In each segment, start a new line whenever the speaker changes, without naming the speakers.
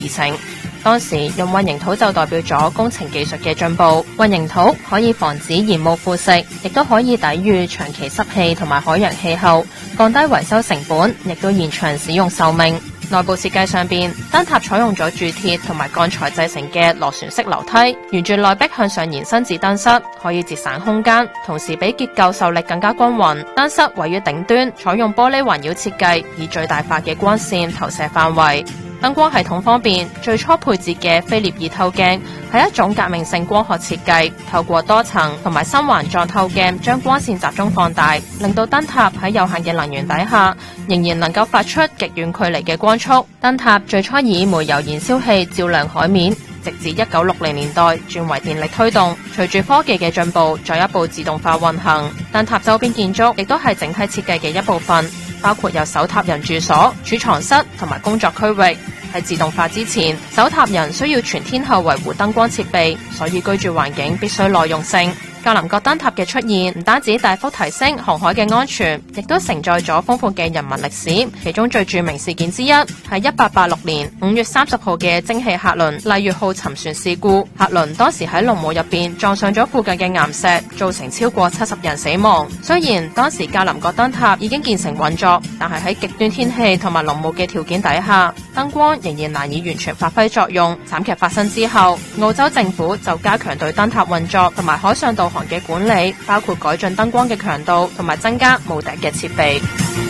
而成。當時用混凝土就代表咗工程技術嘅進步，混凝土可以防止燃霧腐蝕，亦都可以抵禦長期濕氣同埋海洋氣候，降低維修成本，亦都延長使用壽命。內部設計上邊，燈塔採用咗鑄鐵同埋鋼材製成嘅螺旋式樓梯，沿住內壁向上延伸至燈室，可以節省空間，同時比結構受力更加均勻。燈室位於頂端，採用玻璃環繞設計，以最大化嘅光線投射範圍。燈光系統方面，最初配置嘅菲涅爾透鏡係一種革命性光學設計，透過多層同埋心環狀透鏡將光線集中放大，令到燈塔喺有限嘅能源底下，仍然能夠發出極遠距離嘅光速。燈塔最初以煤油燃燒器照亮海面，直至1960年代轉為電力推動。隨住科技嘅進步，進一步自動化運行，燈塔周邊建築亦都係整體設計嘅一部分，包括有守塔人住所、儲藏室同埋工作區域。喺自動化之前，守塔人需要全天候維護燈光設備，所以居住環境必須耐用性。格林閣燈塔嘅出現唔單止大幅提升航海嘅安全，亦都承載咗豐富嘅人民歷史。其中最著名事件之一係1886年5月30號嘅蒸汽客輪麗月號沉船事故。客輪當時喺龍母入邊撞上咗附近嘅岩石，造成超過70人死亡。雖然當時格林閣燈塔已經建成運作，但係喺極端天氣同埋濃霧嘅條件底下，燈光仍然難以完全發揮作用。慘劇發生之後，澳洲政府就加強對燈塔運作同埋海上導航嘅管理，包括改進燈光嘅強度同埋增加無敵嘅設備。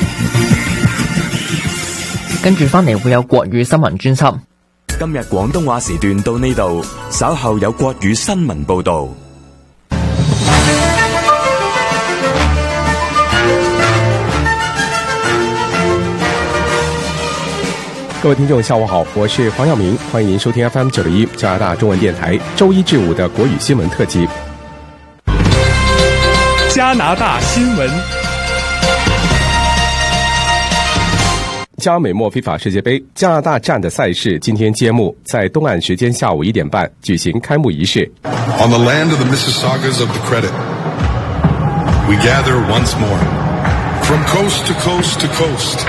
跟住翻嚟會有國語新聞專輯。
今日廣東話時段到呢度，稍後有國語新聞報道。
各位聽眾下午好，我是黃耀明，歡迎收聽 FM91加拿大中文電台周一至五的國語新聞特輯。
加拿大新聞。
加美墨非法世界杯加拿大站的賽事今天揭幕，在東岸時間下午1點半舉行開幕儀式。
On the land of the Mississaugas of the Credit, we gather once more, from coast to coast to coast,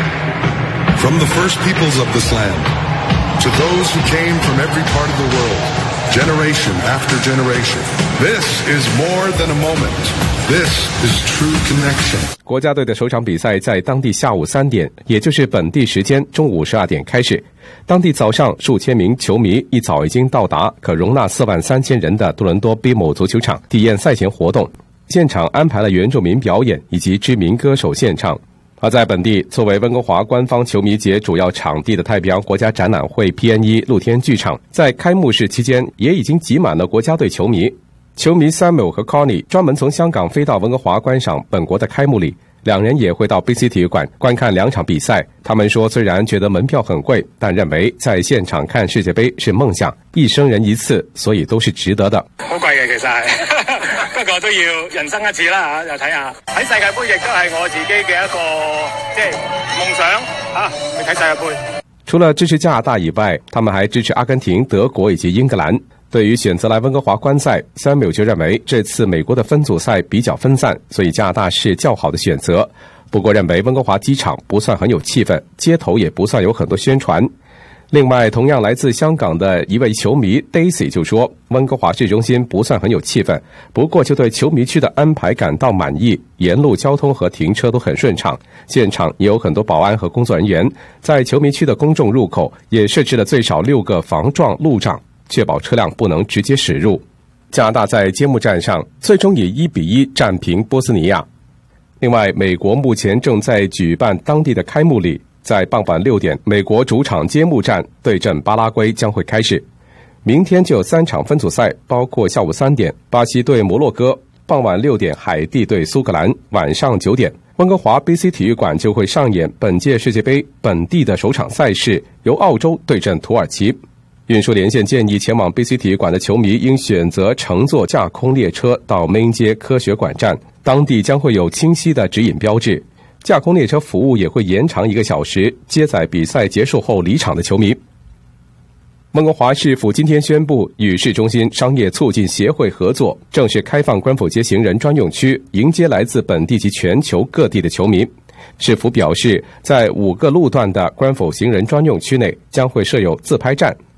from the first peoples of this land, to those who came from every part of the world, generation after generation. This is more than a moment. This is true connection.
國家隊的首場比賽在當地下午3點，也就是本地時間中午12點開始。當地早上數千名球迷一早已經到達可容納43000人的多倫多 BMO 足球場體驗賽前活動，現場安排了原住民表演以及知名歌手獻唱。而在本地，作為溫哥華官方球迷節主要場地的太平洋國家展覽會 PNE 露天劇場，在開幕式期間也已經擠滿了國家隊球迷。球迷 Samuel 和 Connie 專門從香港飛到溫哥華觀賞本國的開幕禮，兩人也會到 BC 體育館觀看兩場比賽。他們說雖然覺得門票很貴，但認為在現場看世界盃是夢想，一生人一次，所以都是值得的。
好貴嘅其實係，不過都要人生一次啦嚇，又睇下睇世界盃亦都係我自己嘅一個即係夢想嚇，去睇世界盃。
除了支持加拿大以外，他們還支持阿根廷、德國以及英格蘭。對於選擇來溫哥華觀賽 ，Samuel 就認為這次美國的分組賽比較分散，所以加拿大是較好的選擇。不過認為溫哥華機場不算很有氣氛，街頭也不算有很多宣傳。另外，同樣來自香港的一位球迷 Daisy 就說，溫哥華市中心不算很有氣氛，不過就對球迷區的安排感到滿意，沿路交通和停車都很順暢，現場也有很多保安和工作人員，在球迷區的公眾入口也設置了最少6個防撞路障，確保車輛不能直接駛入。加拿大在揭幕戰上最終以1-1戰平波斯尼亞。另外，美國目前正在舉辦當地的開幕禮，在傍晚6點，美國主場揭幕戰對陣巴拉圭將會開始。明天就有3場分組賽，包括下午3點巴西對摩洛哥，傍晚6點海地對蘇格蘭，晚上9點溫哥華 BC 體育館就會上演本屆世界盃本地的首場賽事，由澳洲對陣土耳其。運輸連線建議前往 BC 體育館的球迷應選擇乘坐架空列車到 Main 街科學館站，當地將會有清晰的指引標誌。架空列車服務也會延長1個小時，接載比賽結束後離場的球迷。溫哥華市府今天宣布與市中心商業促進協會合作，正式開放官府街行人專用區，迎接來自本地及全球各地的球迷。市府表示，在5個路段的官府行人專用區內將會設有自拍站，